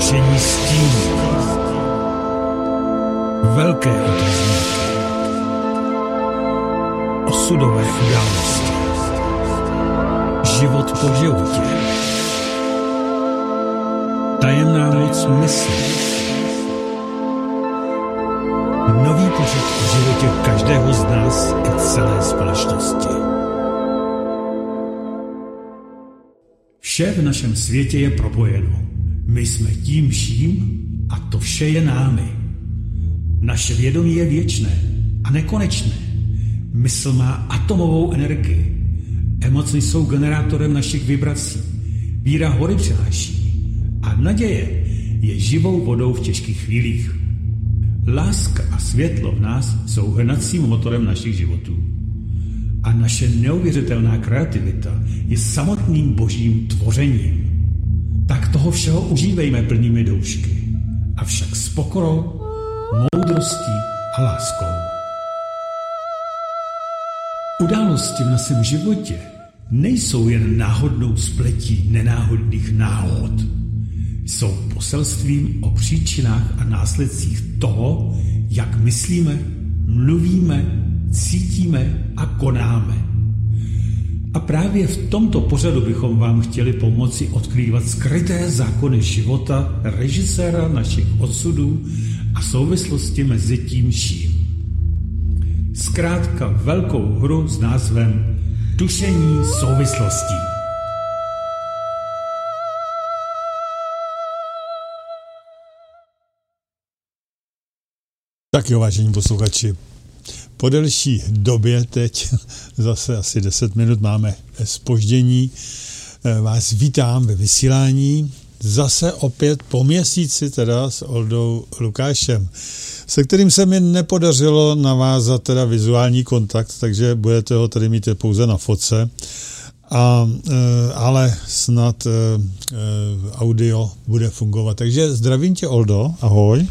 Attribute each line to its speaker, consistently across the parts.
Speaker 1: tušení stínu, velké otazníky, osudové události, život po životě, tajemná moc mysli, nový pořad v životě každého z nás i celé společnosti. Vše v našem světě je propojeno. My jsme tím vším a to vše je námi. Naše vědomí je věčné a nekonečné. Mysl má atomovou energii. Emoce jsou generátorem našich vibrací. Víra hory přináší a naděje je živou vodou v těžkých chvílích. Láska a světlo v nás jsou hnacím motorem našich životů. A naše neuvěřitelná kreativita je samotným božím tvořením. Tak toho všeho užívejme plnými doušky, avšak s pokorou, moudrostí a láskou. Události v našem životě nejsou jen náhodnou spletí nenáhodných náhod. Jsou poselstvím o příčinách a následcích toho, jak myslíme, mluvíme, cítíme a konáme. A právě v tomto pořadu bychom vám chtěli pomoci odkrývat skryté zákony života režiséra našich osudů a souvislosti mezi tím vším. Zkrátka velkou hru s názvem Tušení souvislostí.
Speaker 2: Tak jo, vážení posluchači, po delší době teď, zase asi 10 minut máme zpoždění, vás vítám ve vysílání, zase opět po měsíci teda s Oldou Lukášem, se kterým se mi nepodařilo navázat teda vizuální kontakt, takže budete ho tady mít pouze na fotce, ale snad audio bude fungovat. Takže zdravím tě, Oldo, ahoj.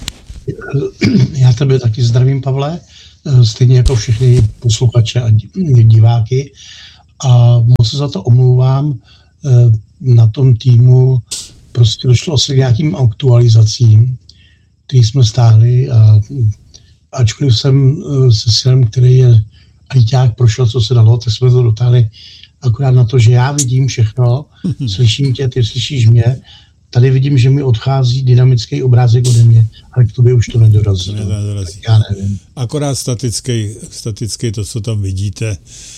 Speaker 3: Já tebe taky zdravím, Pavle, stejně jako všechny posluchače a diváky, a moc se za to omlouvám. Na tom týmu prostě došlo asi k nějakým aktualizacím, který jsme stáhli, a ačkoliv jsem se synem, který je ajťák, prošel, co se dalo, tak jsme to dotáhli akorát na to, že já vidím všechno, slyším tě, ty slyšíš mě. Tady vidím, že mi odchází dynamický obrázek ode mě, ale k tobě už to nedorazí. Já nevím.
Speaker 2: Akorát statický to, co tam vidíte,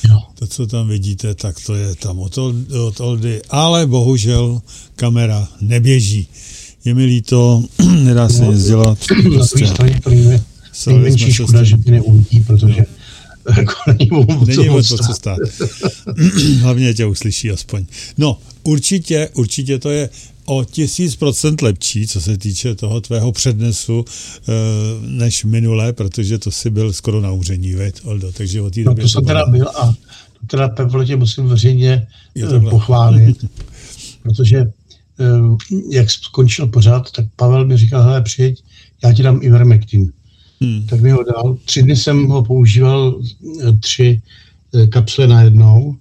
Speaker 2: tak to je tam od Oldy, ale bohužel kamera neběží. Je mi líto, nedá se nic dělat.
Speaker 3: Prostě. Nejmenší škoda, že ty neuvidí, protože
Speaker 2: není o co stát. Hlavně tě uslyší aspoň. No, určitě to je o 1000% lepší, co se týče toho tvého přednesu, než minule, protože to si byl skoro na umření, Oldo, takže o té době...
Speaker 3: No to jsem teda byl a to teda Pavle tě musím veřejně pochválit, protože jak skončil pořád, tak Pavel mi říkal, hele, přijeď, já ti dám Ivermectin. Tak mi ho dal. 3 dny jsem ho používal, 3 kapsle najednou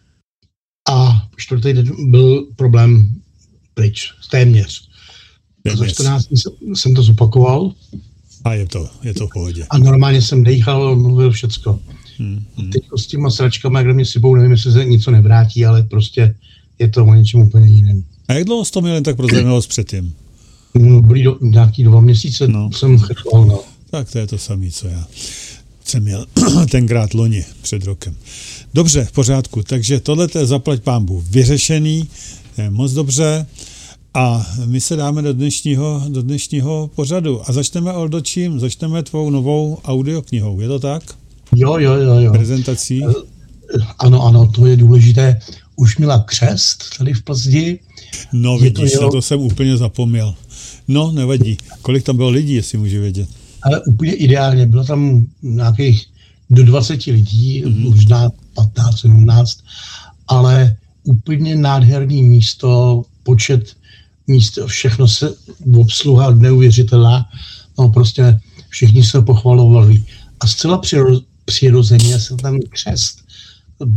Speaker 3: a 4. den byl problém pryč, téměř. Za 14 dní jsem to zopakoval.
Speaker 2: A je to v pohodě.
Speaker 3: A normálně jsem dejchal, mluvil všecko. Teď s těma sračkama, kde mě sypou, nevím, jestli se něco nevrátí, ale prostě je to o něčem úplně jiném.
Speaker 2: A jak dlouho jsi to měl jen tak pro zajímavost předtím?
Speaker 3: Byly nějaký 2 měsíce, jsem chrval, no.
Speaker 2: Tak to je to samé, co já jsem měl tenkrát loni před rokem. Dobře, v pořádku, takže tohle je zaplať pánbůh vyřešený, je moc dobře a my se dáme do dnešního pořadu a začneme, Oldo, čím? Začneme tvou novou audioknihou, je to tak?
Speaker 3: Jo.
Speaker 2: Prezentací?
Speaker 3: Ano, to je důležité. Už měla křest tady v Plzni.
Speaker 2: No vidíš, na to jsem úplně zapomněl. No, nevadí. Kolik tam bylo lidí, jestli můžu vědět?
Speaker 3: Ale úplně ideálně. Bylo tam nějakých do 20 lidí, možná 15, 17, ale úplně nádherný místo, počet míst, všechno se obsluha neuvěřitelná. No prostě všichni se pochvalovali. A zcela přirozeně se tam křest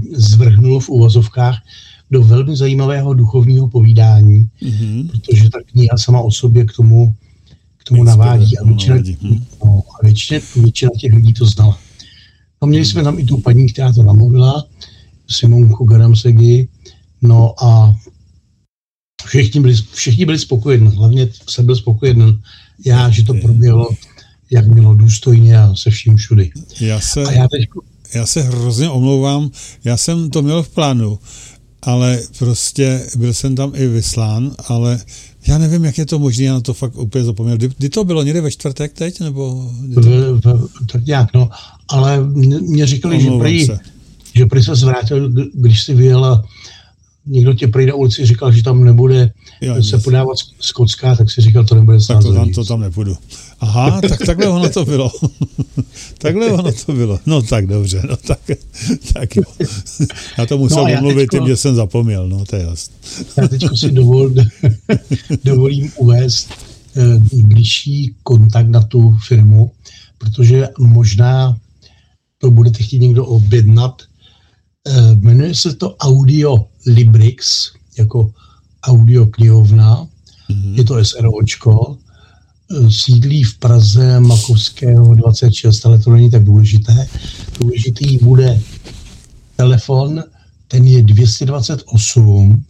Speaker 3: zvrhnul v uvozovkách do velmi zajímavého duchovního povídání, protože tak kniha sama o sobě k tomu navádí. A většina těch lidí to znala. No, měli jsme tam i tu paní, která to namluvila, Simonku Garamsegi, no a všichni byli spokojení, hlavně jsem byl spokojený já, že to proběhlo, jak mělo důstojně a se vším všudy.
Speaker 2: Já se hrozně omlouvám, já jsem to měl v plánu, ale prostě byl jsem tam i vyslán, ale já nevím, jak je to možné, já na to fakt úplně zapomněl. Kdy to bylo? Někde ve čtvrtek teď? Nebo
Speaker 3: tak nějak, no. Ale mě říkali, že prý se zvrátil, když si vyjela, někdo tě prý na ulici říkal, že tam nebude se podávat Skotská, tak si říkal, to nebude snad.
Speaker 2: Tak to tam nepůjdu. Aha, tak takhle ono to bylo. Takhle ono to bylo. No tak dobře, no tak jo. Já to musel omluvit tím, že jsem zapomněl, no to je jasné.
Speaker 3: Já teďko si dovolím uvést blížší kontakt na tu firmu, protože možná to budete chtít někdo objednat. Jmenuje se to Audio Librix, jako audio knihovna, je to SROčko, sídlí v Praze Makovského 26, ale to není tak důležité. Důležitý bude telefon, ten je 228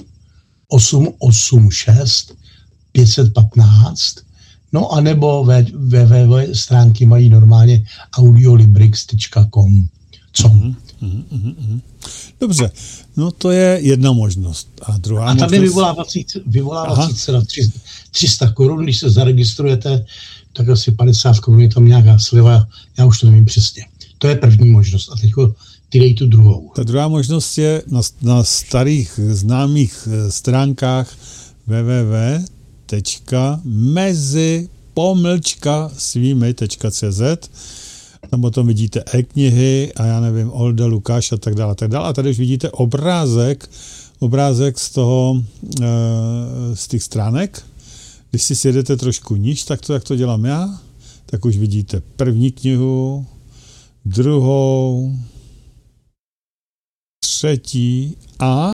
Speaker 3: 886 515, no anebo www stránky mají normálně audiolibrix.com. Co?
Speaker 2: Dobře, no to je jedna možnost. A druhá možnost...
Speaker 3: A tam je vyvolávací cena 300 korun, když se zaregistrujete, tak asi 50 korun je tam nějaká sleva, já už to nevím přesně. To je první možnost. A teď ty dej tu druhou.
Speaker 2: Ta druhá možnost je na starých známých stránkách www.mezi-svými.cz. Tam potom vidíte e-knihy a já nevím, Olda, Lukáš a tak dále. A tady už vidíte obrázek z toho, z těch stránek. Když si sjedete trošku níž, tak to, jak to dělám já, tak už vidíte první knihu, druhou, třetí a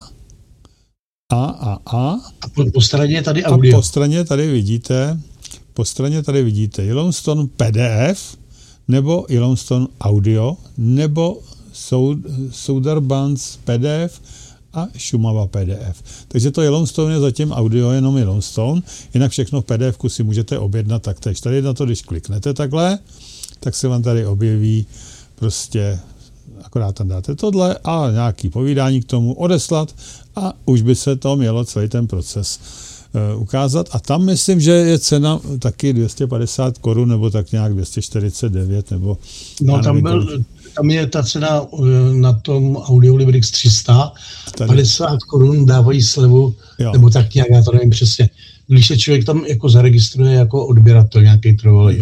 Speaker 3: po straně je tady audio.
Speaker 2: A po straně tady vidíte Yellowstone PDF, nebo Yellowstone Audio, nebo Sundarbans PDF a Šumava PDF. Takže to Yellowstone je zatím audio, jenom Yellowstone, jinak všechno v PDF-ku si můžete objednat taktéž. Tady na to, když kliknete takhle, tak se vám tady objeví prostě, akorát tam dáte tohle a nějaký povídání k tomu odeslat a už by se to mělo celý ten proces ukázat. A tam myslím, že je cena taky 250 korun, nebo tak nějak 249, nebo...
Speaker 3: No tam je ta cena na tom Audiolibrix 300, 50 korun dávají slevu, nebo tak nějak, já to nevím přesně. Když se člověk tam jako zaregistruje jako odběratel nějaký trvalý.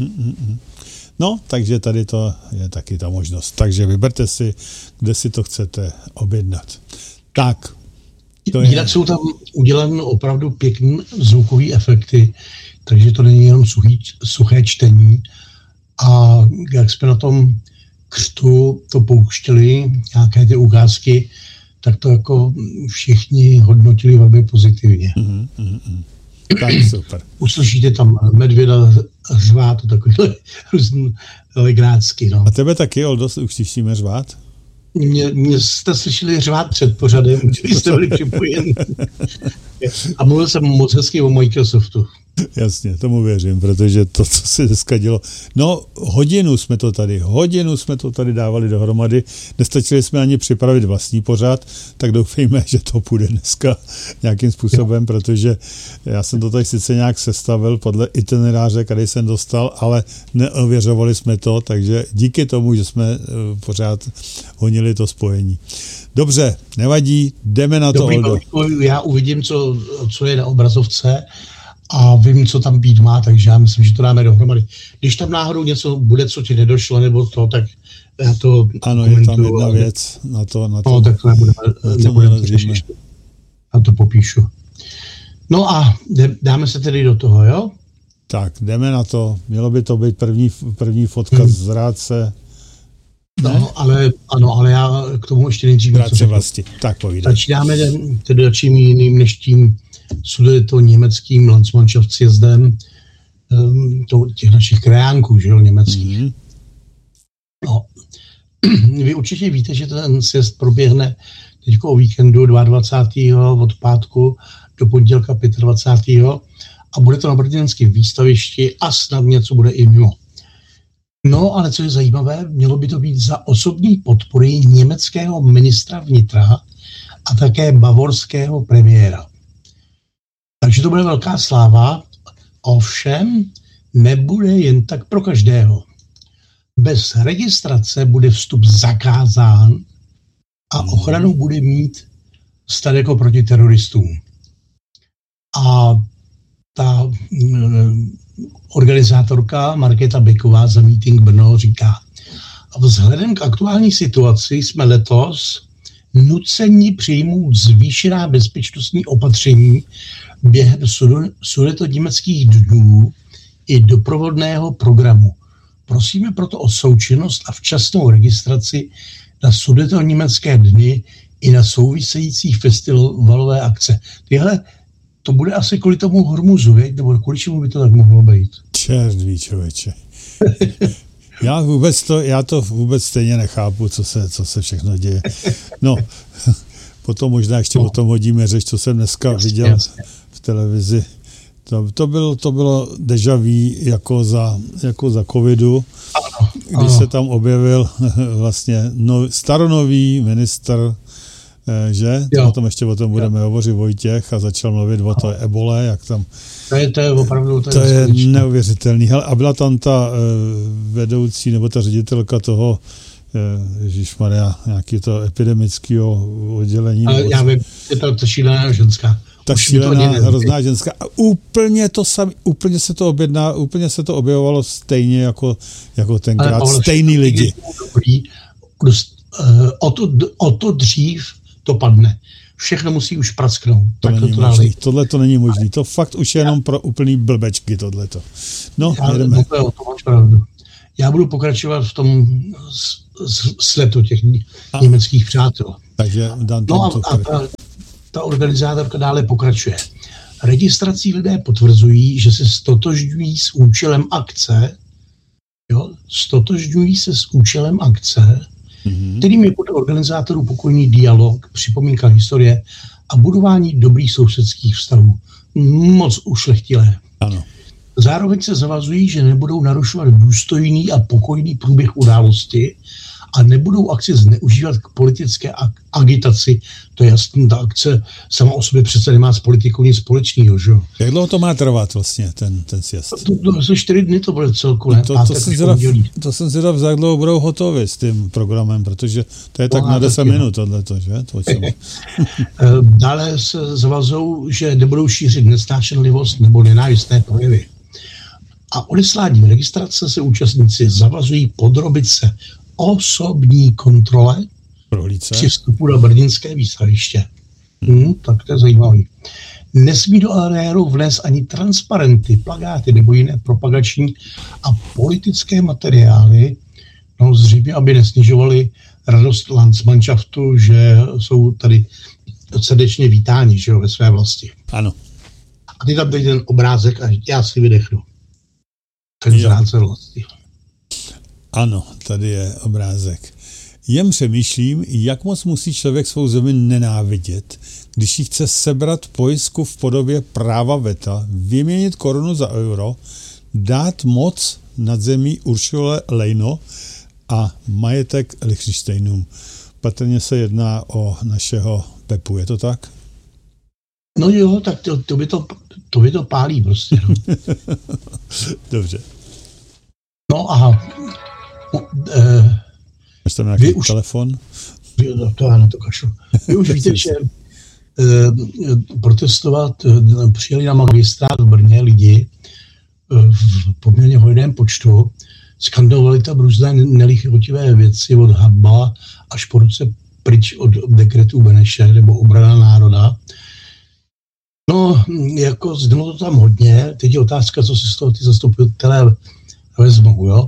Speaker 2: No, takže tady to je taky ta možnost. Takže vyberte si, kde si to chcete objednat. Tak.
Speaker 3: Jinak jsou tam udělané opravdu pěkné zvukové efekty, takže to není jenom suché čtení. A jak jsme na tom křtu to pouštěli, nějaké ty ukázky, tak to jako všichni hodnotili velmi pozitivně.
Speaker 2: Tak super.
Speaker 3: Uslyšíte tam medvěda řvát, takovýhle různý legrácky. No.
Speaker 2: A tebe taky, Oldo, už slyšíme řvát?
Speaker 3: Mě jste slyšeli řvát před pořadem, když jste byli připojeni. A mluvil jsem moc hezky o Microsoftu.
Speaker 2: Jasně, tomu věřím, protože to, co se dneska dělo. No, hodinu jsme to tady dávali dohromady, nestačili jsme ani připravit vlastní pořad, tak doufejme, že to půjde dneska nějakým způsobem, protože já jsem to tady sice nějak sestavil podle itineráře, který jsem dostal, ale neověřovali jsme to, takže díky tomu, že jsme pořád honili to spojení. Dobře, nevadí, jdeme na to, Oldo.
Speaker 3: Já uvidím, co je na obrazovce, a vím, co tam být má, takže já myslím, že to dáme dohromady. Když tam náhodou něco bude, co ti nedošlo, nebo to, tak já to
Speaker 2: ano, je tam jedna věc na to.
Speaker 3: No, tak nebudeme to řešit. Já to popíšu. No a dáme se tedy do toho, jo?
Speaker 2: Tak, jdeme na to. Mělo by to být první fotka z Rádce.
Speaker 3: No, ale já k tomu ještě nejdřív něco řeknu.
Speaker 2: Vlastně. Tak povídej.
Speaker 3: Začínáme tedy čím jiným než tím sudetoněmeckým Landsmannschaftsjezdem těch našich krajánků, že jo, německých. Mm-hmm. No, vy určitě víte, že ten sjezd proběhne teď o víkendu 22. od pátku do pondělka 25. a bude to na brněnském výstavišti a snad něco bude i mimo. No, ale co je zajímavé, mělo by to být za osobní podpory německého ministra vnitra a také bavorského premiéra. Takže to bude velká sláva, ovšem nebude jen tak pro každého. Bez registrace bude vstup zakázán a ochranu bude mít stát jako proti teroristům. A ta organizátorka Markéta Beková za Meeting Brno říká: vzhledem k aktuální situaci jsme letos nuceni přijmout zvýšená bezpečnostní opatření během sudetoněmeckých dnů i doprovodného programu. Prosíme proto o součinnost a včasnou registraci na sudetoněmecké dny i na související festivalové akce. Tyhle, to bude asi kvůli tomu Hormuzu, věď? Nebo kvůli čemu by to tak mohlo být?
Speaker 2: Čert ví, člověče. Já to vůbec stejně nechápu, co se všechno děje. No, potom možná ještě o tom hodíme řeč, co jsem dneska viděl v televizi. To bylo déjà vu jako za covidu, kdy se tam objevil vlastně staronový ministr, že? O tom budeme hovořit, Vojtěch, a začal mluvit o té ebole, jak tam...
Speaker 3: To je opravdu...
Speaker 2: To je neuvěřitelný. Hele, a byla tam ta vedoucí, nebo ta ředitelka toho, ježišmarja, nějaký to epidemického oddělení.
Speaker 3: Ale já vím, je to šílená ženská.
Speaker 2: Ta šílená, hrozná ženská. A úplně to samé, úplně se to objevovalo stejně jako tenkrát. Stejný lidi.
Speaker 3: O to dřív to padne. Všechno musí už prasknout.
Speaker 2: Tohle to není možný. To fakt už je jenom pro úplný blbečky, tohleto. No, jedeme.
Speaker 3: Já budu pokračovat v tom sletu těch německých přátel.
Speaker 2: Takže
Speaker 3: ta organizátorka dále pokračuje. Registrací lidé potvrzují, že se stotožňují s účelem akce, kterým je podle organizátorů pokojný dialog, připomínka historie a budování dobrých sousedských vztahů. Moc ušlechtilé.
Speaker 2: Ano.
Speaker 3: Zároveň se zavazují, že nebudou narušovat důstojný a pokojný průběh události a nebudou akci zneužívat k politické agitaci. To je jasný, ta akce sama o sobě přece nemá s politikou nic společného, že jo?
Speaker 2: Jak dlouho to má trvat vlastně, ten sjezd?
Speaker 3: To 4 dny to bude celku, ne?
Speaker 2: To jsem zvědav, jak dlouho budou hotovi s tím programem, protože to je tak na 10 minut tohleto, že?
Speaker 3: Dále se zavazou, že nebudou šířit nesnášenlivost nebo nenávistné projevy. A odesláním registrace se účastníci zavazují podrobit se osobní kontrole při vstupu do brněnské výstaviště. Tak to je zajímavý. Nesmí do areálu vnést ani transparenty, plakáty nebo jiné propagační a politické materiály, zřejmě, aby nesnižovali radost Landsmannschaftu, že jsou tady srdečně vítáni, že jo, ve své vlasti.
Speaker 2: Ano.
Speaker 3: A ty tam dej ten obrázek a já si vydechnu. Ten zrádce vlasti.
Speaker 2: Ano, tady je obrázek. Jen přemýšlím, jak moc musí člověk svou zemi nenávidět, když ji chce sebrat pojistku v podobě práva veta, vyměnit korunu za euro, dát moc nad zemí Uršule Lejno a majetek Lichtenštejnům. Patrně se jedná o našeho Pepu, je to tak?
Speaker 3: No jo, tak to by to pálí prostě. No.
Speaker 2: Dobře.
Speaker 3: No aha.
Speaker 2: Máš tam nějaký telefon?
Speaker 3: To já na to kašlu. Vy už víte, že protestovat přijeli na magistrát v Brně lidi v poměrně hojném počtu, skandovali tam různé nelichotivé věci od Habla až po ruce pryč od dekretů Beneše nebo obrana národa. No, znělo to tam hodně. Teď je otázka, co si z toho ty zastupitelé vezmou, jo.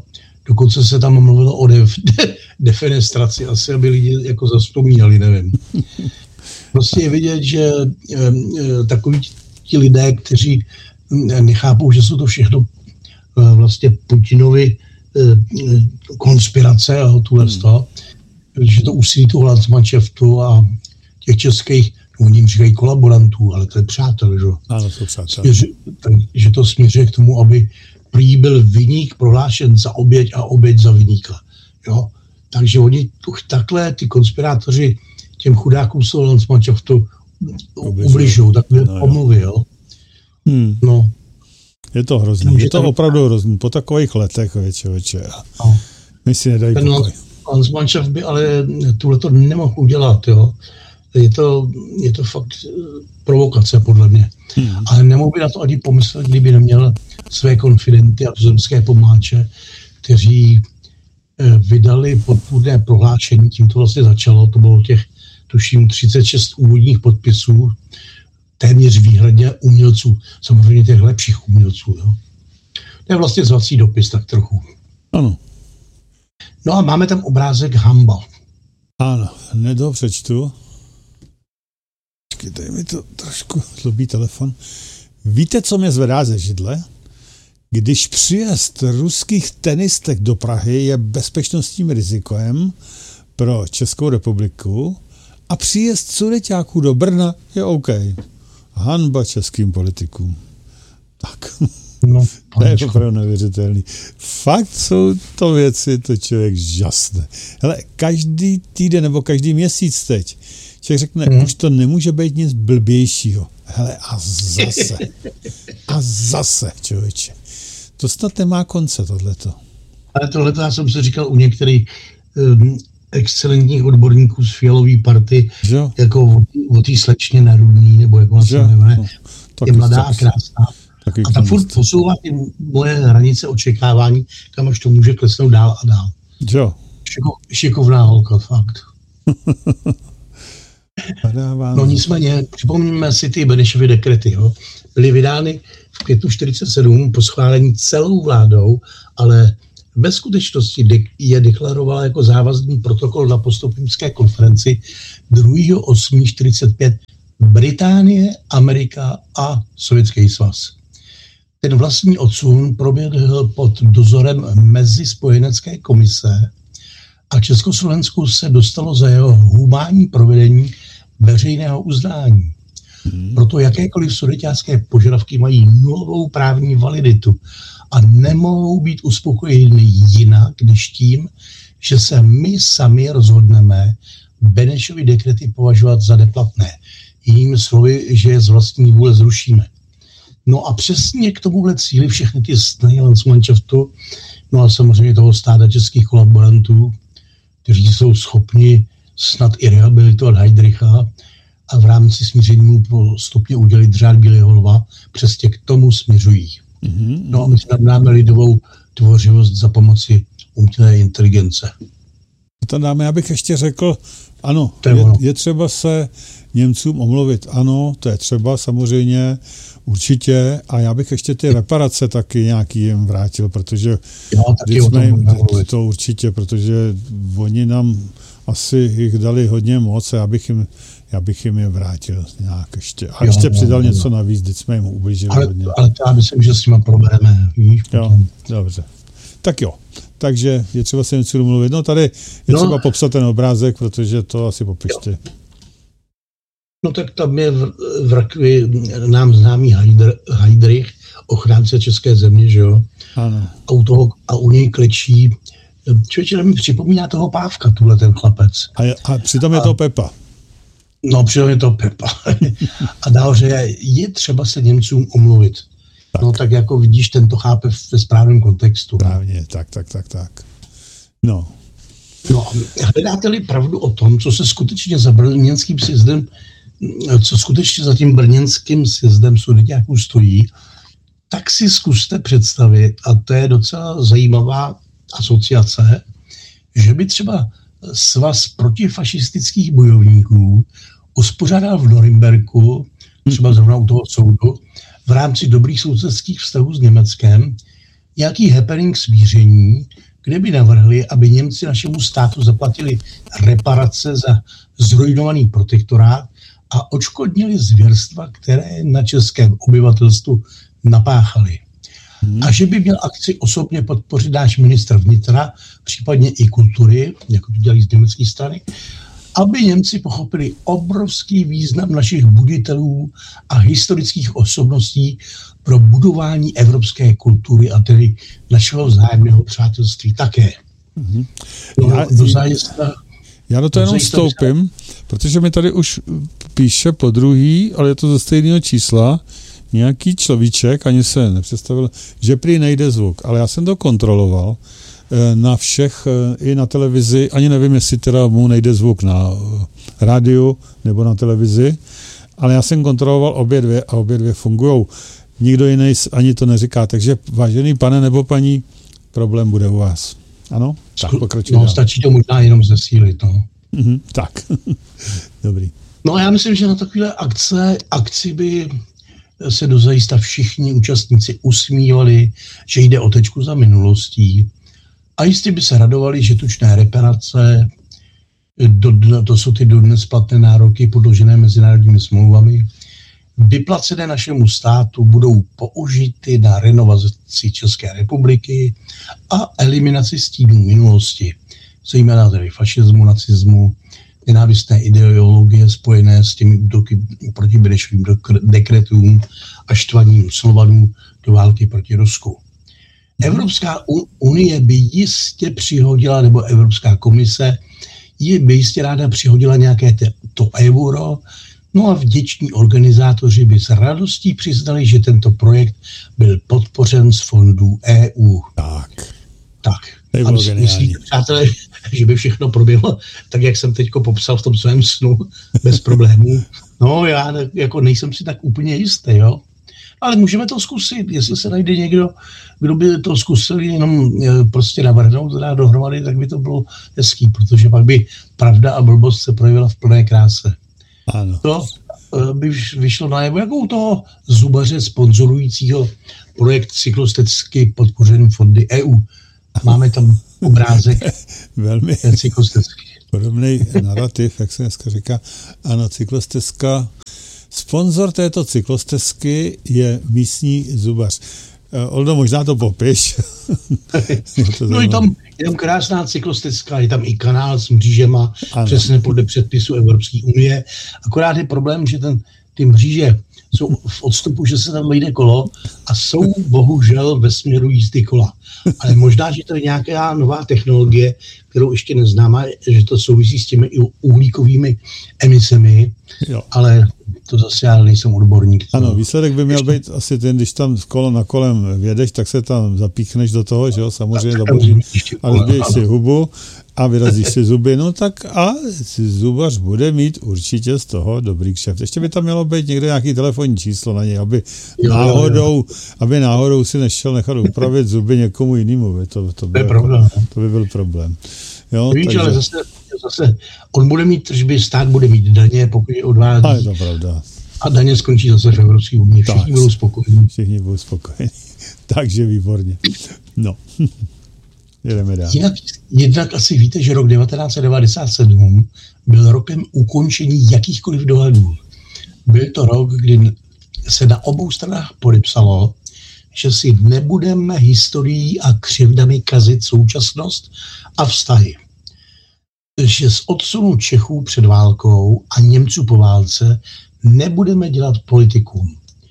Speaker 3: Dokonce se tam mluvilo o defenestraci, asi aby lidi jako zavzpomínali, nevím. Prostě je vidět, že takoví ti lidé, kteří nechápou, že jsou to všechno vlastně Putinovi konspirace a tuhle toho, že to úsilí toho Landsmannschaftu a těch českých, oni jim říkají kolaborantů, ale to je přátel, že?
Speaker 2: Ano, to přátel.
Speaker 3: Že to směřuje k tomu, aby prý byl viník prohlášen za oběť a oběť za viníka. Jo? Takže oni takhle, ty konspirátoři, těm chudákům z toho Landsmannschaftu ubližují, takové pomluvy, jo. No.
Speaker 2: Je to hrozný, je to opravdu hrozný, po takových letech, věče. No. My si nedají pokoj.
Speaker 3: Landsmannschaft by ale tuhleto nemohl udělat, jo. Je to fakt provokace, podle mě. Ale nemohl by na to ani pomyslet, kdyby neměl své konfidenty a tuzemské pomáče, kteří vydali podpůrné prohlášení, tím to vlastně začalo, to bylo těch, tuším, 36 úvodních podpisů, téměř výhradně umělců, samozřejmě těch lepších umělců. Jo. To je vlastně zvací dopis, tak trochu.
Speaker 2: Ano.
Speaker 3: No a máme tam obrázek Hamba.
Speaker 2: Ano, nedobře čtu. Počkejte, mi to trošku zlobí telefon. Víte, co mě zvedá ze židle? Když příjezd ruských tenistek do Prahy je bezpečnostním rizikem pro Českou republiku a příjezd sudeťáků do Brna je OK. Hanba českým politikům. Tak,
Speaker 3: no,
Speaker 2: to je opravdu neuvěřitelný. Fakt jsou to věci, to člověk žasne. Hele, každý týden nebo každý měsíc teď člověk řekne, už to nemůže být nic blbějšího. Hele, a zase, člověče. To snad nemá konce, tohleto.
Speaker 3: Ale tohleto já jsem si říkal u některých excelentních odborníků z Fialové party, jako o té slečně Nerudný, nebo jak ona se jmenuje, je mladá a krásná. A ta furt posouvá ty moje hranice očekávání, kam až to může klesnout dál a dál.
Speaker 2: Jo.
Speaker 3: Šikovná holka, fakt. No nicméně, připomněme si ty Benešovy dekrety, jo. Byly vydány v květnu 1947 po schválení celou vládou, ale ve skutečnosti je deklarovala jako závazný protokol na postupimské konferenci 2.8.45 Británie, Amerika a Sovětský svaz. Ten vlastní odsun proběhl pod dozorem Mezispojenecké komise a Československu se dostalo za jeho humánní provedení veřejného uznání. Proto jakékoliv sudeťácké požadavky mají nulovou právní validitu a nemohou být uspokojeny jinak, než tím, že se my sami rozhodneme Benešovy dekrety považovat za neplatné. Jinými slovy, že je z vlastní vůle zrušíme. No a přesně k tomuhle cíli všechny ty snahy Landsmannschaftu, no a samozřejmě toho stáda českých kolaborantů, kteří jsou schopni snad i rehabilitovat Heydricha a v rámci smíření mu postupně udělit řád Bílého lva, přesně k tomu směřují. No a my si dáme lidovou tvořivost za pomoci umělé inteligence.
Speaker 2: Tam dáme, já bych ještě řekl, ano, je třeba se Němcům omluvit. Ano, to je třeba samozřejmě, určitě. A já bych ještě ty reparace taky nějaký jim vrátil, protože to určitě, protože oni nám asi jich dali hodně moc a já bych jim je vrátil nějak ještě. A ještě přidal něco navíc, teď jsme jim ublížili hodně.
Speaker 3: Ale to já myslím, že s nima probereme, víš?
Speaker 2: Jo, dobře. Tak jo. Takže je třeba se něco mluvit. No tady je třeba popsat ten obrázek, protože to asi popište.
Speaker 3: No tak tam je v rakvi nám známý Heydrich, ochránce české země, že jo?
Speaker 2: Ano.
Speaker 3: A u něj klečí. Člověče, mi připomíná toho Pávka, tuhle ten chlapec.
Speaker 2: A přitom je to Pepa.
Speaker 3: No, přitom je to Pepa. A dál, že je třeba se Němcům omluvit. Tak. No tak jako vidíš, ten to chápe ve správném kontextu.
Speaker 2: Správně, tak. No
Speaker 3: a hledáte-li pravdu o tom, co se skutečně za brněnským sjezdem, co skutečně za tím brněnským sjezdem sudeťáků stojí, tak si zkuste představit, a to je docela zajímavá asociace, že by třeba svaz protifašistických bojovníků uspořádal v Norimberku, třeba zrovna u toho soudu, v rámci dobrých sousedských vztahů s Německem, nějaký happening smíření, kde by navrhli, aby Němci našemu státu zaplatili reparace za zruinovaný protektorát a odškodnili zvěrstva, které na českém obyvatelstvu napáchali. A že by měl akci osobně podpořit náš ministr vnitra, případně i kultury, jako to dělají z německé strany, aby Němci pochopili obrovský význam našich buditelů a historických osobností pro budování evropské kultury a tedy našeho vzájemného přátelství také.
Speaker 2: Já do toho jenom vstoupím, protože mi tady už píše po druhý, ale je to ze stejného čísla, nějaký človíček, ani se nepředstavil, že prý nejde zvuk, ale já jsem to kontroloval na všech, i na televizi, ani nevím, jestli teda mu nejde zvuk na rádiu nebo na televizi, ale já jsem kontroloval obě dvě fungujou. Nikdo jiný ani to neříká, takže vážený pane nebo paní, problém bude u vás. Ano? Tak pokračujeme.
Speaker 3: No, stačí to možná jenom zesílit, no.
Speaker 2: Tak, dobrý.
Speaker 3: No já myslím, že na takové akci by se dozajista všichni účastníci usmívali, že jde o tečku za minulostí a jistě by se radovali, že tučné reparace, to jsou ty dodnes platné nároky podložené mezinárodními smlouvami, vyplacené našemu státu, budou použity na renovaci České republiky a eliminaci stínů minulosti, zejména tedy fašismu, nacismu, nenávistné ideologie spojené s těmi útoky proti Benešovým dekretům a štvaním Slovanů do války proti Rusku. Evropská unie by jistě přihodila, nebo Evropská komise by jistě ráda přihodila nějaké to euro, no a vděční organizátoři by s radostí přiznali, že tento projekt byl podpořen z fondů EU. Tak. A myslíte, přátelé, že by všechno proběhlo tak, jak jsem teďko popsal v tom svém snu, bez problémů? No, já jako nejsem si tak úplně jistý, jo. Ale můžeme to zkusit, jestli se najde někdo, kdo by to zkusil jenom prostě navrhnout, dát dohromady, tak by to bylo hezký, protože pak by pravda a blbost se projevila v plné kráse.
Speaker 2: Ano.
Speaker 3: To by vyšlo najevo jako u toho zubaře sponzorujícího projekt cyklostecky podpořený fondy EU. Máme tam obrázek
Speaker 2: velmi
Speaker 3: cyklostecky.
Speaker 2: Podobný narrativ, jak se dneska říká. Ano, cyklostezka. Sponzor této cyklostezky je místní zubař. Oldo, možná to popiš.
Speaker 3: No je tam krásná cyklostezka, je tam i kanál s mřížema, přesně podle předpisu Evropské unie. Akorát je problém, že ty mříže jsou v odstupu, že se tam vejde kolo a jsou bohužel ve směru jízdy kola. Ale možná, že to je nějaká nová technologie, kterou ještě neznáme, že to souvisí s těmi uhlíkovými emisemi, jo. Ale to zase já nejsem odborník.
Speaker 2: Ano, výsledek by měl být asi ten, když tam kolo na kolem vědeš, tak se tam zapíchneš do toho, že jo, samozřejmě a rozbiješ si hubu a vyrazíš si zuby, no tak a zubař bude mít určitě z toho dobrý kšeft. Ještě by tam mělo být někde nějaký telefonní číslo na něj, aby náhodou si nešel nechat upravit zuby někomu jinému. To by byl problém. Jo,
Speaker 3: víš, takže... ale zase on bude mít tržby, stát bude mít daně, pokud je odvádí.
Speaker 2: A je to pravda.
Speaker 3: A daně skončí zase v Evropské unii. Všichni budou spokojení.
Speaker 2: Všichni budou spokojení. Takže výborně. No. Jedeme dál.
Speaker 3: Jednak asi víte, že rok 1997 byl rokem ukončení jakýchkoliv dohledů. Byl to rok, kdy se na obou stranách podepsalo, že si nebudeme historií a křivdami kazit současnost a vztahy. Že z odsunu Čechů před válkou a Němců po válce nebudeme dělat politiku.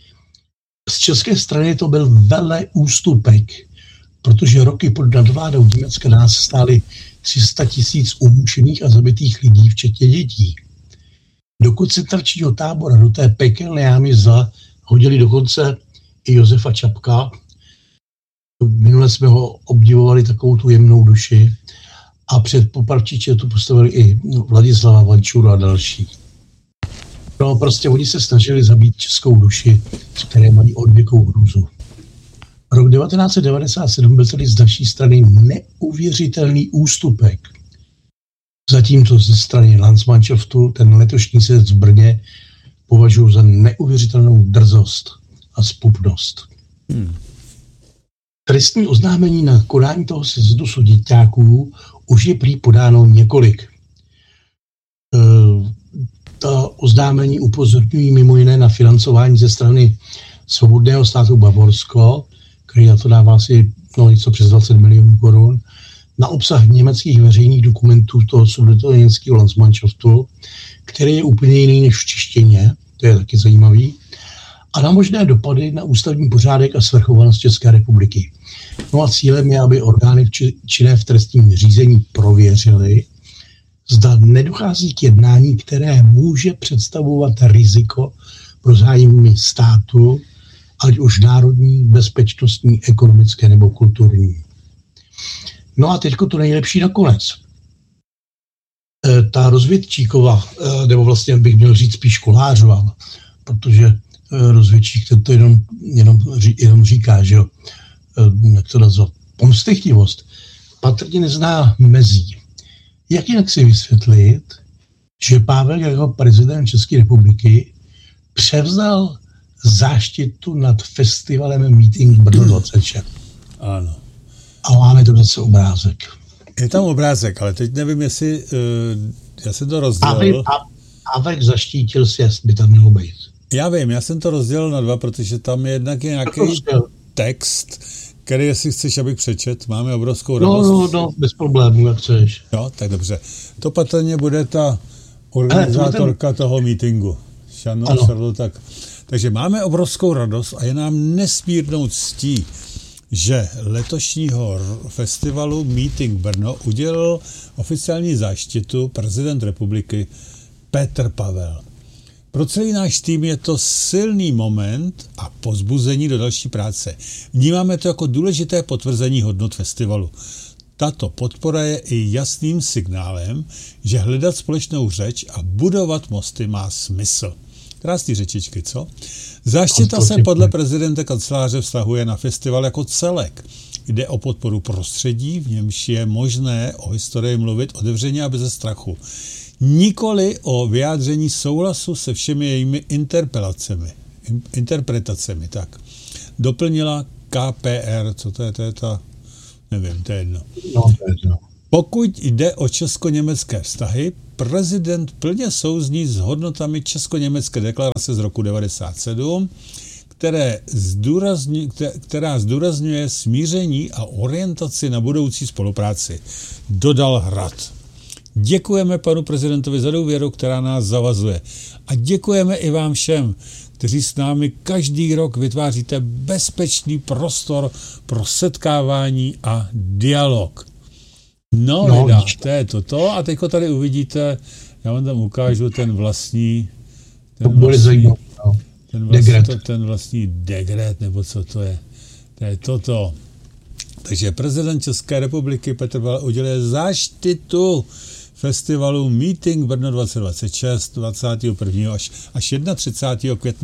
Speaker 3: Z české strany to byl velký ústupek, protože roky pod nadvládou Německa nás stály 300 000 umučených a zabitých lidí, včetně dětí. Do koncentračního tábora, do té pekelné jámy hodili dokonce i Josefa Čapka. Minule jsme ho obdivovali, takovou tu jemnou duši. A před Popravčiče tu postavili i Vladislava Vančuru a další. No prostě oni se snažili zabít českou duši, které mají odvěkou hrůzu. Rok 1997 byl tedy z naší strany neuvěřitelný ústupek. Zatímco ze strany Landsmannschaftu ten letošní sjezd v Brně považuji za neuvěřitelnou drzost a zpupnost. Trestní oznámení na konání toho sjezdu suděťáků už je prý podáno několik. Ta oznámení upozorňují mimo jiné na financování ze strany Svobodného státu Bavorsko, který na to dává asi něco přes 20 milionů korun, na obsah německých veřejných dokumentů toho sudetoněmeckého Landsmannschaftu, který je úplně jiný než v češtině, to je taky zajímavý, a na možné dopady na ústavní pořádek a svrchovanost České republiky. No a cílem je, aby orgány činné v trestním řízení prověřily, zda nedochází k jednání, které může představovat riziko pro zájmy státu, ať už národní, bezpečnostní, ekonomické nebo kulturní. No a teďko to nejlepší nakonec. Ta rozvědčíková, nebo vlastně bych měl říct spíš Kolářová, protože rozvědčík to jenom říká, že jo, jak to nazvat, pomstychtivost, patrně nezná mezí. Jak jinak si vysvětlit, že Pavel jako prezident České republiky převzal záštitu nad festivalem Meeting Brno 26?
Speaker 2: Ano.
Speaker 3: A máme to zase obrázek.
Speaker 2: Je tam obrázek, ale teď nevím, jestli já jsem to rozdělil.
Speaker 3: Pavek zaštítil sjezd, by tam mělo být.
Speaker 2: Já vím, já jsem to rozdělil na dva, protože tam jednak je nějaký text, který, jestli chceš, abych přečet, máme obrovskou radost.
Speaker 3: No, bez problémů, jak chceš.
Speaker 2: Jo, tak dobře. To patrně bude ta organizátorka toho meetingu. Charlotte, takže máme obrovskou radost a je nám nesmírnou ctí, že letošního festivalu Meeting Brno udělal oficiální záštitu prezident republiky Petr Pavel. Pro celý náš tým je to silný moment a povzbuzení do další práce. Vnímáme to jako důležité potvrzení hodnot festivalu. Tato podpora je i jasným signálem, že hledat společnou řeč a budovat mosty má smysl. Krásný řečičky, co? Záštita se podle prezidenta kanceláře vztahuje na festival jako celek. Jde o podporu prostředí, v němž je možné o historii mluvit otevřeně a bez strachu. Nikoli o vyjádření souhlasu se všemi jejími interpretacemi. Tak. Doplnila KPR, co to je ta, nevím, to je jedno. Pokud jde o česko-německé vztahy, prezident plně souzní s hodnotami česko-německé deklarace z roku 1997, která zdůrazňuje smíření a orientaci na budoucí spolupráci. Dodal Hrad. Děkujeme panu prezidentovi za důvěru, která nás zavazuje. A děkujeme i vám všem, kteří s námi každý rok vytváříte bezpečný prostor pro setkávání a dialog. No, to je toto. A teďko tady uvidíte, já vám tam ukážu ten vlastní dekret, nebo co to je. To je toto. Takže prezident České republiky Petr Pavel uděluje záštitu festivalu Meeting Brno 2026 21. až 31. května.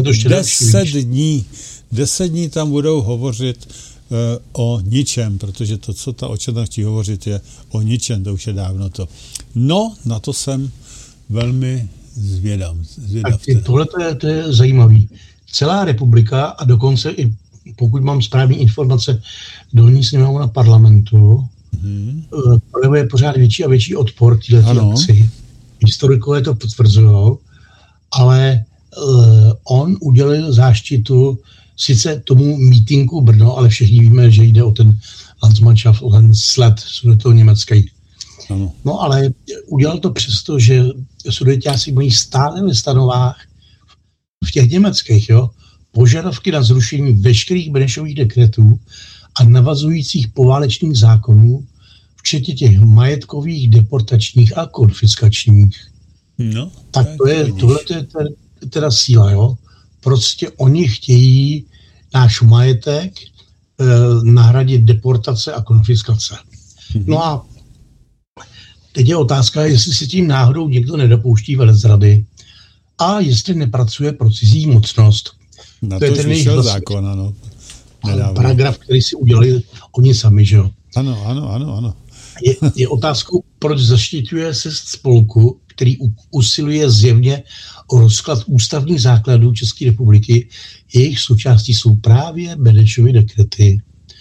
Speaker 2: 10 dní tam budou hovořit o ničem, protože to, co ta očetna chtějí hovořit, je o ničem, to už je dávno to. No, na to jsem velmi zvědav.
Speaker 3: Tohle to je zajímavý. Celá republika a dokonce i pokud mám správné informace, dolní sněmovna parlamentu projevuje pořád větší a větší odpor k této akci. Historikové to potvrzují, ale on udělil záštitu sice tomu meetingu Brno, ale všichni víme, že jde o ten Landsmannschaft, o ten sled sudetoněmecký. No ale udělal to přesto, že sudeťáci mají stále ve stanovách v těch německých, požadavky na zrušení veškerých Benešových dekretů a navazujících poválečných zákonů, včetně těch majetkových, deportačních a konfiskačních. No, tak tohle je teda síla, Prostě oni chtějí náš majetek nahradit deportace a konfiskace. No a teď je otázka, jestli si tím náhodou někdo nedopouští velezrady a jestli nepracuje pro cizí mocnost.
Speaker 2: Na to je ten jejich zákon, ano.
Speaker 3: Paragraf, který si udělali oni sami, že jo?
Speaker 2: Ano.
Speaker 3: Je otázkou, proč zaštiťuje se spolku, který usiluje zjevně o rozklad ústavních základů České republiky. Jejich součástí jsou právě Benešovy dekrety.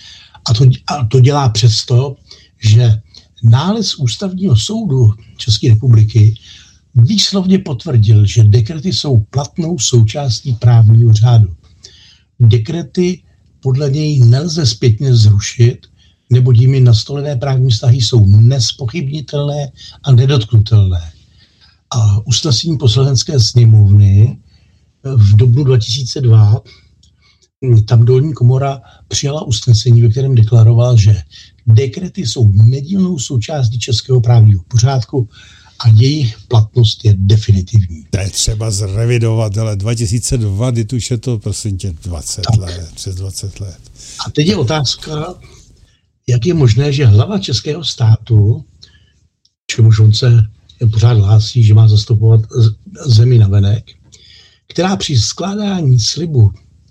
Speaker 3: A to dělá přesto, že nález Ústavního soudu České republiky výslovně potvrdil, že dekrety jsou platnou součástí právního řádu. Dekrety podle něj nelze zpětně zrušit, neboť jimi nastolené právní vztahy jsou nezpochybnitelné a nedotknutelné. A usnesení Poslanecké sněmovny v dubnu 2002 tam dolní komora přijala usnesení, ve kterém deklarovala, že dekrety jsou nedílnou součástí českého právního pořádku a jejich platnost je definitivní.
Speaker 2: To je třeba zrevidovat, ale 2002, kdy už je to, prosím tě, 20 let, přes 20 let.
Speaker 3: A teď je otázka, jak je možné, že hlava českého státu, čemuž on se pořád hlásí, že má zastupovat zemi navenek, která při skládání slibu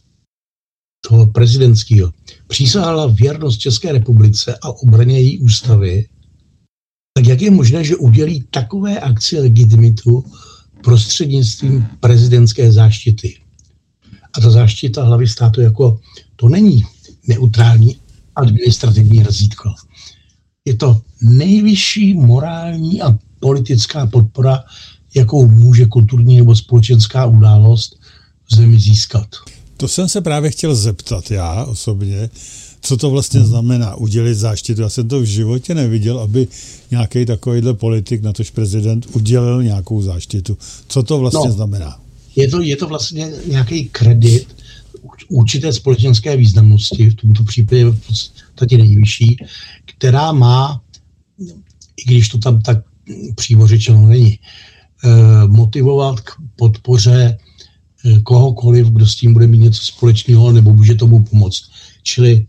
Speaker 3: toho prezidentského přísahala věrnost České republice a obraně její ústavy, tak jak je možné, že udělí takové akci legitimitu prostřednictvím prezidentské záštity? A ta záštita hlavy státu jako to není neutrální administrativní razítko. Je to nejvyšší morální a politická podpora, jakou může kulturní nebo společenská událost v zemi získat.
Speaker 2: To jsem se právě chtěl zeptat já osobně, co to vlastně znamená udělit záštitu. Já jsem to v životě neviděl, aby nějaký takovýhle politik, natož prezident, udělil nějakou záštitu. Co to vlastně znamená?
Speaker 3: Je to vlastně nějaký kredit určité společenské významnosti, v tomto případě v podstatě nejvyšší, která má, i když to tam tak přímo řečeno není, motivovat k podpoře kohokoliv, kdo s tím bude mít něco společného nebo může tomu pomoct. Čili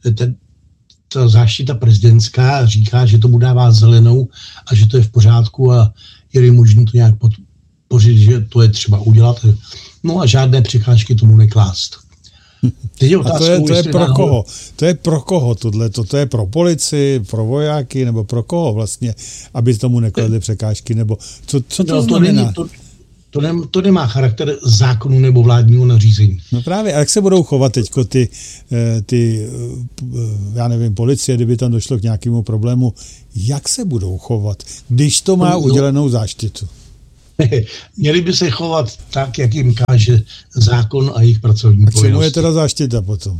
Speaker 3: ta záštita prezidentská říká, že tomu dává zelenou a že to je v pořádku a je možné to nějak podpořit, že to je třeba udělat. No a žádné překážky tomu neklást.
Speaker 2: A to je pro koho? To je pro koho tohleto? To je pro policii, pro vojáky, nebo pro koho vlastně, aby tomu nekladli překážky? Nebo co to znamená?
Speaker 3: To nemá charakter zákonu nebo vládního nařízení.
Speaker 2: No právě, a jak se budou chovat teďko ty já nevím, policie, kdyby tam došlo k nějakému problému, jak se budou chovat, když to má udělenou záštitu?
Speaker 3: Měli by se chovat tak, jak jim káže zákon a jejich pracovní povinnosti.
Speaker 2: A čemu je teda záštita potom?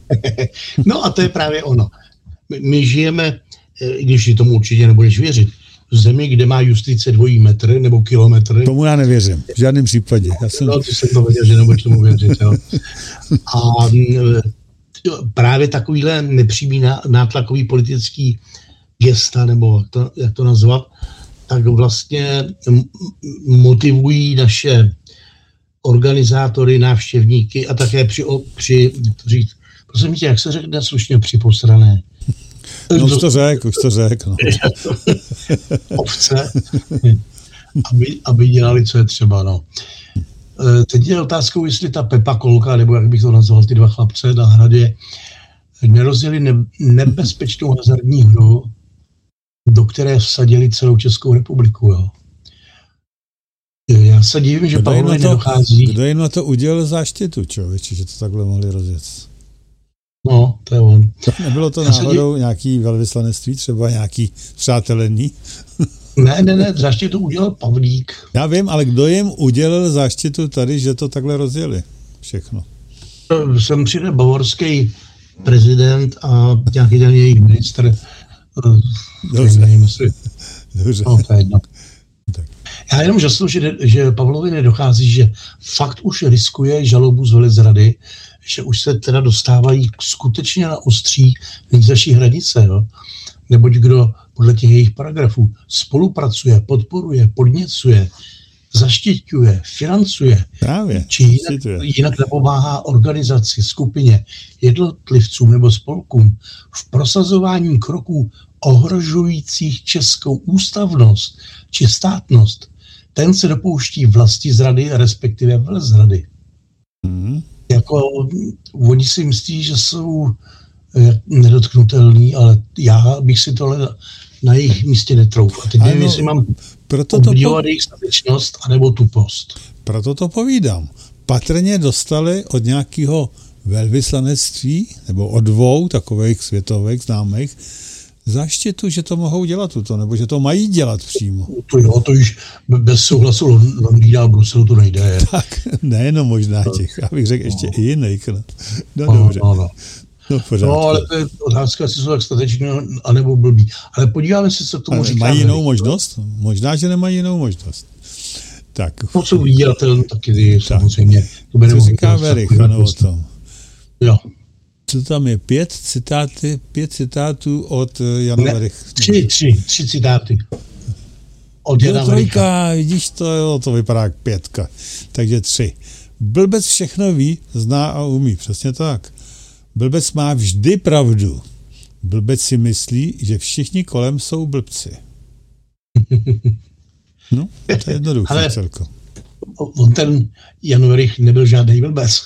Speaker 3: No a to je právě ono. My žijeme, i když tomu určitě nebudeš věřit, v zemi, kde má justice dvojí metr nebo kilometr.
Speaker 2: Tomu já nevěřím, v žádném případě.
Speaker 3: No, ty jsem to věděl, že nebudeš tomu věřit. Jo. A právě takovýhle nepřímý nátlakový politický gesta, nebo jak to nazvat, tak vlastně motivují naše organizátory, návštěvníky a také při říct, prosím tě, jak se řekne slušně, připosrané.
Speaker 2: No už to řek. No.
Speaker 3: Ovce, aby dělali, co je třeba. No. Teď je otázkou, jestli ta Pepa Kolka, nebo jak bych to nazval, ty dva chlapce na hradě, nerozjeli nebezpečnou hazardní hru, do které vsadili celou Českou republiku. Jo. Já se divím, že Pavlovi nedochází.
Speaker 2: Kdo jim na to udělal záštitu, člověči, že to takhle mohli rozjet?
Speaker 3: No, to je on.
Speaker 2: Nebylo to náhodou nějaký velvyslanectví, třeba nějaký přátelení?
Speaker 3: Ne, záštitu udělal Pavlík.
Speaker 2: Já vím, ale kdo jim udělal záštitu tady, že to takhle rozjeli? Všechno.
Speaker 3: Sem přijde bavorský prezident a nějaký ten jejich ministr.
Speaker 2: Dobře.
Speaker 3: No, to je jedno. Já jenom žasnu, že Pavlovi nedochází, že fakt už riskuje žalobu z velezrady, že už se teda dostávají skutečně na ostří nejzaší hranice. Jo? Neboť kdo podle těch jejich paragrafů spolupracuje, podporuje, podněcuje, zaštiťuje, financuje,
Speaker 2: právě,
Speaker 3: či jinak napomáhá organizaci, skupině, jednotlivcům nebo spolkům v prosazování kroků ohrožujících českou ústavnost či státnost, ten se dopouští vlastizrady, respektive velezrady. Jako oni si myslí, že jsou nedotknutelní, ale já bych si tohle na jejich místě netrouf. A teď nevím, jestli mám obdivovat jejich statečnost anebo tupost.
Speaker 2: Proto to povídám. Patrně dostali od nějakého velvyslanectví, nebo od 2 takových světových známých, zaštitu, že to mohou dělat tuto, nebo že to mají dělat přímo.
Speaker 3: To již bez souhlasu Londýna a Bruselu to nejde.
Speaker 2: Tak, nejenom možná těch, já bych řekl ještě i jiných. No dobře.
Speaker 3: No, ale to je otázka, jestli jsou tak stateční, anebo blbí. Ale podíváme se, co tomu říkáme.
Speaker 2: Mají jinou možnost? Možná, že nemají jinou možnost. Tak.
Speaker 3: No, jsou výdělatel, taky samozřejmě.
Speaker 2: Co říká Verich, ano, o tom?
Speaker 3: Jo.
Speaker 2: Co tam je? 5 citátů od Jana Verich.
Speaker 3: 3 citáty. Od Jana Vericha.
Speaker 2: Vidíš to, jo, to vypadá jak 5. Takže 3. Blbec všechno ví, zná a umí. Přesně tak. Blbec má vždy pravdu. Blbec si myslí, že všichni kolem jsou blbci. No, to je jednoduché celko.
Speaker 3: On ten Jan Verich nebyl žádný blbec.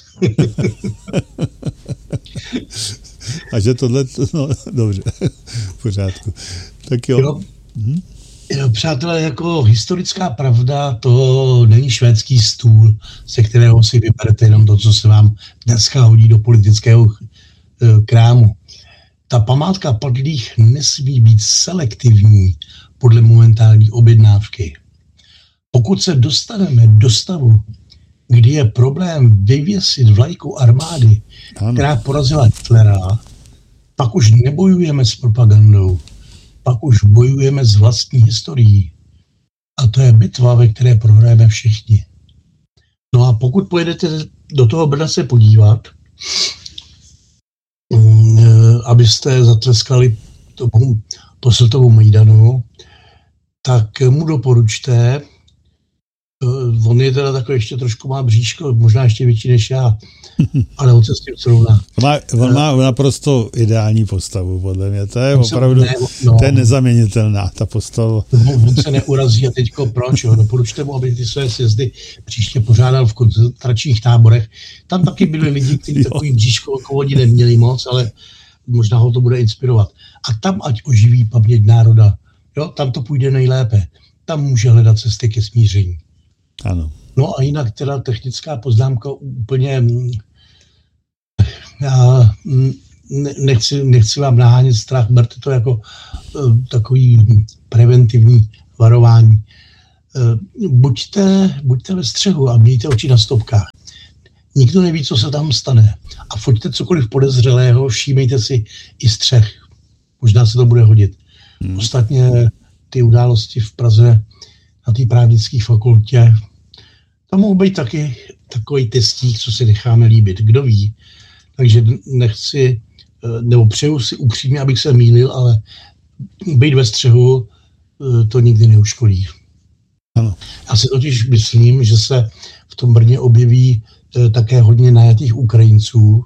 Speaker 2: A že tohle, no dobře, v pořádku. Tak jo.
Speaker 3: Jo, přátelé, jako historická pravda, to není švédský stůl, ze kterého si vyberete jenom to, co se vám dneska hodí do politického krámu. Ta památka padlých nesmí být selektivní podle momentální objednávky. Pokud se dostaneme do stavu, kdy je problém vyvěsit vlajku armády, která porazila Hitlera, pak už nebojujeme s propagandou, pak už bojujeme s vlastní historií. A to je bitva, ve které prohrajeme všichni. No a pokud pojedete do toho Brna se podívat, abyste zatleskali tomu Posseltovu Majdanu, tak mu doporučte, on je teda takový, ještě trošku má bříško, možná ještě větší než já, ale on se s tím srovná.
Speaker 2: On má naprosto ideální postavu, podle mě. To je opravdu, to je nezaměnitelná, ta postava.
Speaker 3: On se neurazí a teďko proč, jo? Doporučte mu, aby ty své sjezdy příště pořádal v koncentračních táborech. Tam taky byli lidi, kteří takový bříško kovodi neměli moc, ale možná ho to bude inspirovat. A tam ať oživí paměť národa. Jo? Tam to půjde nejlépe. Tam může hledat cesty ke smíření.
Speaker 2: Ano.
Speaker 3: No a jinak teda technická poznámka úplně, já nechci vám nahánět strach, berte to jako takový preventivní varování. Buďte ve střehu a mějte oči na stopkách. Nikdo neví, co se tam stane. A foťte cokoliv podezřelého, všímejte si i střech. Možná se to bude hodit. Ostatně ty události v Praze na té právnické fakultě, tam mohou být taky takový testík, co si necháme líbit. Kdo ví? Takže nechci, nebo přeju si upřímně, abych se mýlil, ale být ve střehu to nikdy neuškodí.
Speaker 2: Ano. Já
Speaker 3: si totiž myslím, že se v tom Brně objeví také hodně najatých Ukrajinců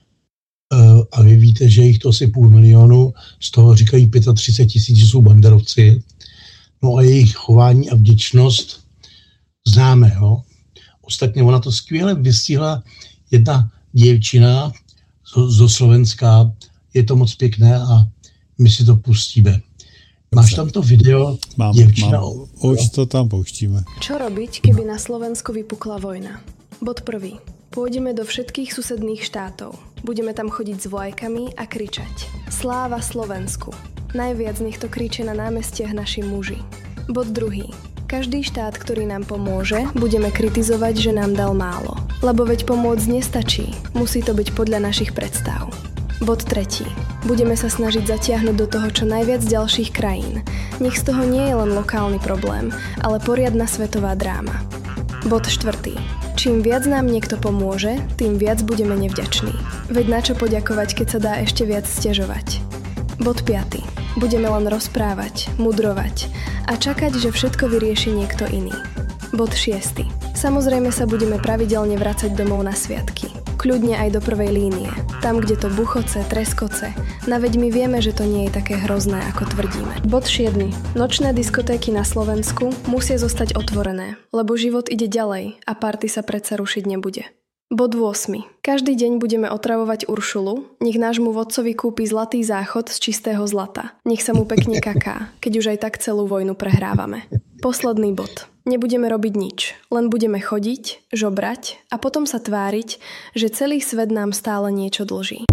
Speaker 3: a vy víte, že jich to asi 500 000, z toho říkají 35 000, že jsou banderovci. No a jejich chování a vděčnost známe. Jo? Ostatně ona to skvěle vystihla jedna děvčina zo Slovenska. Je to moc pěkné a my si to pustíme. Máš tam to video?
Speaker 2: Mám. Už to tam pouštíme.
Speaker 4: Čo robiť, keby na Slovensku vypukla vojna? Bod 1. Pôjdeme do všetkých susedných štátov. Budeme tam chodiť s vlajkami a kričať. Sláva Slovensku. Najviac nech to kričí na námestiach naši muži. Bod 2. Každý štát, ktorý nám pomôže, budeme kritizovať, že nám dal málo. Lebo veď pomôcť nestačí. Musí to byť podľa našich predstav. Bod 3. Budeme sa snažiť zatiahnuť do toho čo najviac ďalších krajín. Nech z toho nie je len lokálny problém, ale poriadna svetová dráma. Bod 4. Čím viac nám niekto pomôže, tým viac budeme nevďační. Veď na čo poďakovať, keď sa dá ešte viac sťažovať. Bod 5. Budeme len rozprávať, mudrovať a čakať, že všetko vyrieši niekto iný. Bod 6. Samozrejme sa budeme pravidelne vracať domov na sviatky. Kľudne aj do prvej línie. Tam, kde to buchoce, treskoce. Na veď my vieme, že to nie je také hrozné, ako tvrdíme. Bod 7. Nočné diskotéky na Slovensku musia zostať otvorené, lebo život ide ďalej a party sa predsa rušiť nebude. Bod 8. Každý deň budeme otravovať Uršulu, nech nášmu vodcovi kúpi zlatý záchod z čistého zlata. Nech sa mu pekne kaká, keď už aj tak celú vojnu prehrávame. Posledný bod. Nebudeme robiť nič, len budeme chodiť, žobrať a potom sa tváriť, že celý svet nám stále niečo dlží.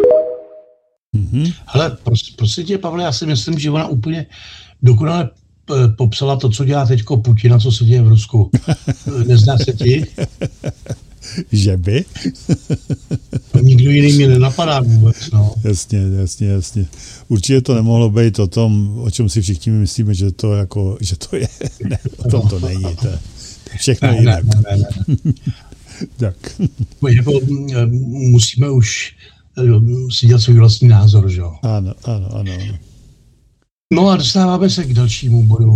Speaker 3: Hele, prosím tě, Pavle, já si myslím, že ona úplně dokonale popsala to, co dělá teďko Putin a co se děje v Rusku. Nezná se ti?
Speaker 2: Že by?
Speaker 3: Nikdo jiný mě nenapadá vůbec, no.
Speaker 2: Jasně. Určitě to nemohlo být o tom, o čem si všichni myslíme, že to je. Ne, o tom to není. To je všechno jinak.
Speaker 3: Ne.
Speaker 2: Tak.
Speaker 3: Jako, musíme už si dělat svůj vlastní názor, že jo?
Speaker 2: Ano.
Speaker 3: No a dostáváme se k dalšímu bodu.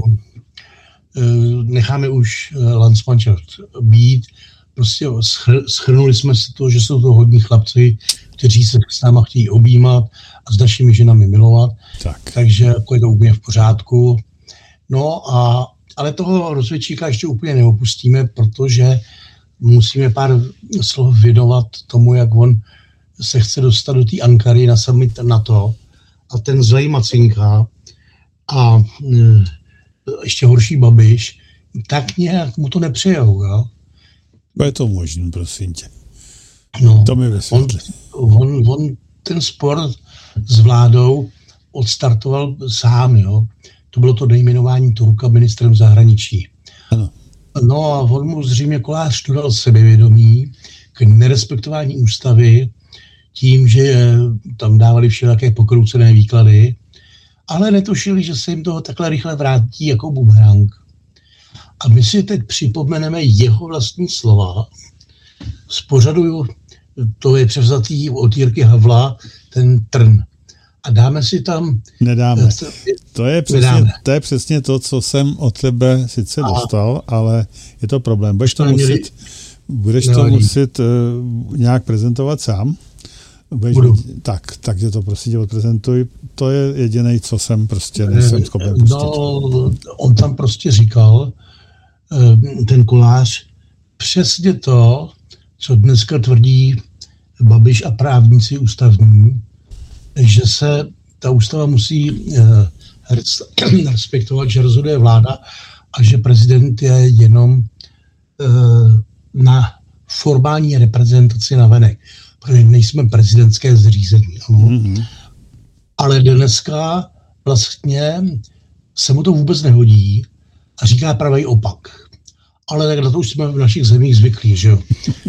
Speaker 3: Necháme už Landsmannschaft být. Prostě shrnuli jsme si to, že jsou to hodní chlapci, kteří se s náma chtějí objímat a s našimi ženami milovat. Takže jako je to úplně v pořádku. No ale toho rozvědčíka ještě úplně neopustíme, protože musíme pár slov věnovat tomu, jak on se chce dostat do té Ankary na summit NATO a ten zlej Macinka a ještě horší Babiš, tak nějak mu to nepřejou, jo?
Speaker 2: Je to možný, prosím tě.
Speaker 3: No,
Speaker 2: to mi vysvětlí.
Speaker 3: On ten spor s vládou odstartoval sám, jo? To bylo to nejmenování Turka ministrem zahraničí.
Speaker 2: Ano.
Speaker 3: No a on mu zřejmě Kolář dodal sebevědomí k nerespektování ústavy tím, že tam dávali všelijaké pokroucené výklady, ale netušili, že se jim toho takhle rychle vrátí jako bumerang. A my si teď připomeneme jeho vlastní slova z pořadu, to je převzatý od Jirky Havla, ten Trn. A dáme si tam...
Speaker 2: Nedáme. To je přesně to, co jsem od tebe sice dostal, ale je to problém. Budeš to muset nějak prezentovat sám. Takže to prostě tě odprezentuj. To je jediné, co jsem prostě nejsem schopen pustit.
Speaker 3: No, on tam prostě říkal, ten Kolář, přesně to, co dneska tvrdí Babiš a právníci ústavní, že se ta ústava musí respektovat, že rozhoduje vláda a že prezident je jenom na formální reprezentaci navenek, protože nejsme prezidentské zřízení. Ale dneska vlastně se mu to vůbec nehodí a říká pravý opak. Ale tak na to už jsme v našich zemích zvyklí, že jo.